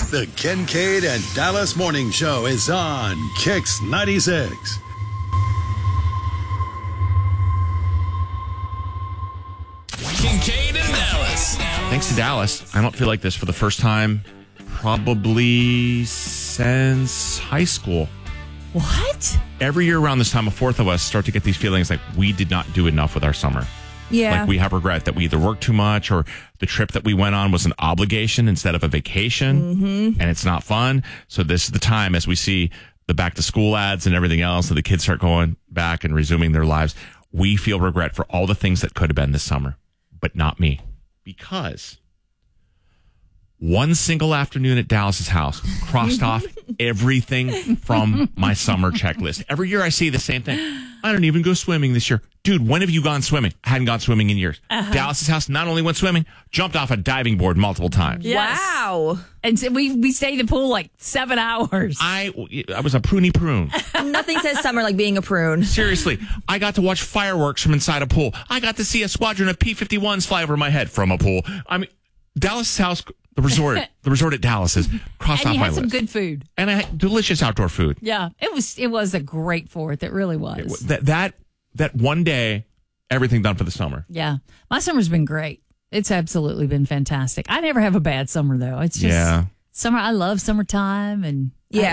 The Kincaid and Dallas Morning Show is on Kix 96. Kincaid and Dallas. Thanks to Dallas, I don't feel like this for the first time probably since high school. What? Every year around this time, a fourth of us start to get these feelings like we did not do enough with our summer. Yeah. Like we have regret that we either worked too much or the trip that we went on was an obligation instead of a vacation. And it's not fun. So this is the time as we see the back to school ads and everything else and the kids start going back and resuming their lives. We feel regret for all the things that could have been this summer, but not me. Because one single afternoon at Dallas's house crossed off everything from my summer checklist. Every year I see the same thing. I don't even go swimming this year. Dude, when have you gone swimming? I hadn't gone swimming in years. Dallas's house not only went swimming, jumped off a diving board multiple times. Yes. Wow. And so we stayed in the pool like 7 hours. I was a pruny prune. Nothing says summer like being a prune. Seriously, I got to watch fireworks from inside a pool. I got to see a squadron of P-51s fly over my head from a pool. I mean, Dallas's house, the resort at Dallas's crossed and off you my had some list. good food. And I had delicious outdoor food. Yeah, it was a great fourth. It really was. That one day, everything done for the summer. Yeah, my summer's been great. It's absolutely been fantastic. I never have a bad summer though. It's just summer. I love summertime, and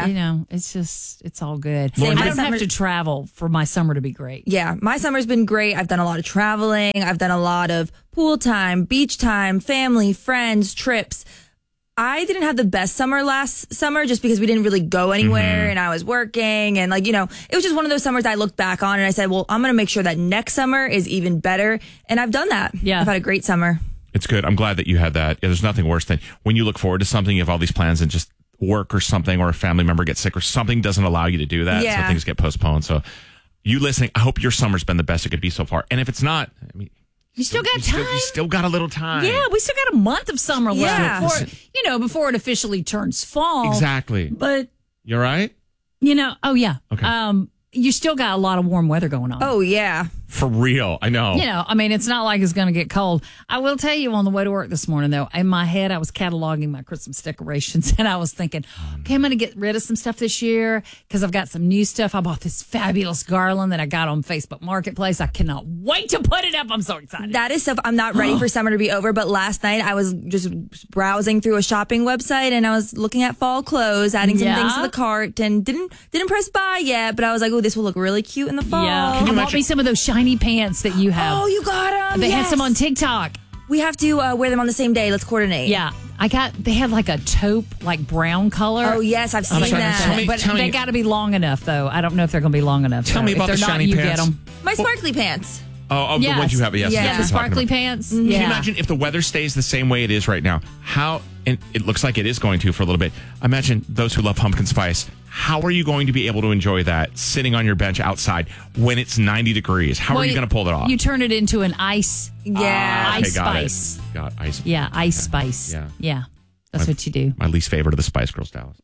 it's all good. Same. I don't have to travel for my summer to be great. Yeah, my summer's been great. I've done a lot of traveling. I've done a lot of pool time, beach time, family, friends, trips. I didn't have the best summer last summer just because we didn't really go anywhere and I was working and it was just one of those summers I looked back on and I said, well, I'm going to make sure that next summer is even better. And I've done that. Yeah. I've had a great summer. It's good. I'm glad that you had that. Yeah, there's nothing worse than when you look forward to something, you have all these plans and just work or something or a family member gets sick or something doesn't allow you to do that. Yeah. So things get postponed. So you listening, I hope your summer's been the best it could be so far. And if it's not, I mean, You still got time. You still got a little time. Yeah, we still got a month of summer Yeah. left before it officially turns fall. Exactly. But You're right? oh yeah. Okay. You still got a lot of warm weather going on. Oh, yeah. For real. I know. I mean, it's not like it's going to get cold. I will tell you on the way to work this morning, though, in my head, I was cataloging my Christmas decorations and I was thinking, okay, I'm going to get rid of some stuff this year because I've got some new stuff. I bought this fabulous garland that I got on Facebook Marketplace. I cannot wait to put it up. I'm so excited. That is stuff I'm not ready for summer to be over. But last night I was just browsing through a shopping website and I was looking at fall clothes, adding some things to the cart and didn't press buy yet. But I was like, oh, this will look really cute in the fall. Yeah. I bought me some of those shiny pants that you have. Oh, you got them. They had some on TikTok. We have to wear them on the same day. Let's coordinate. Yeah. They had like a taupe, like brown color. Oh, yes. I've seen sorry, that. But they got to be long enough, though. I don't know if they're going to be long enough. Tell me about the shiny you pants. Get them. My sparkly pants. Oh, the ones you have. Yes. Yeah. That's what The we're talking sparkly about. pants. Can you Yeah. imagine if the weather stays the same way it is right now? And it looks like it is going to for a little bit. Imagine those who love pumpkin spice. How are you going to be able to enjoy that sitting on your bench outside when it's 90 degrees? How are you going to pull that off? You turn it into an ice. Yeah. Ice got spice. It. Got ice. Yeah, ice spice. Yeah. That's what you do. My least favorite of the Spice Girls, Dallas.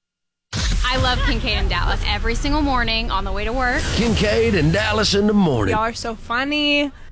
I love Kincaid and Dallas every single morning on the way to work. Kincaid and Dallas in the morning. Y'all are so funny.